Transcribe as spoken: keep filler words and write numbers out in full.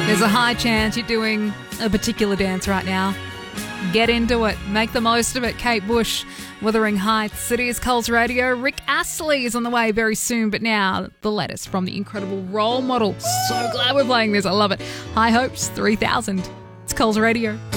There's a high chance you're doing a particular dance right now. Get into it. Make the most of it. Kate Bush, Wuthering Heights. It is Coles Radio. Rick Astley is on the way very soon. But now, the latest from the incredible Role Model. So glad we're playing this. I love it. High Hopes three thousand. It's Coles Radio.